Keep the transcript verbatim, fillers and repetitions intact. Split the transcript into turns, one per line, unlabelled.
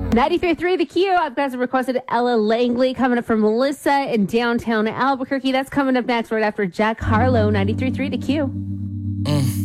ninety-three point three The Q. I've got some requested Ella Langley coming up from Melissa in downtown Albuquerque. That's coming up next right after Jack Harlow. ninety-three point three The Q.
Mm.